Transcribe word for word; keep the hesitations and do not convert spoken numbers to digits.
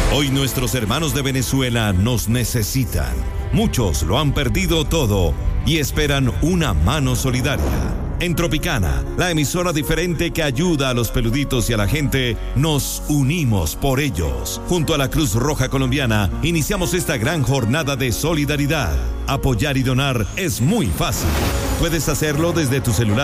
Hoy nuestros hermanos de Venezuela nos necesitan. Muchos lo han perdido todo y esperan una mano solidaria. En Tropicana, la emisora diferente que ayuda a los peluditos y a la gente, nos unimos por ellos. Junto a la Cruz Roja Colombiana, iniciamos esta gran jornada de solidaridad. Apoyar y donar es muy fácil. Puedes hacerlo desde tu celular.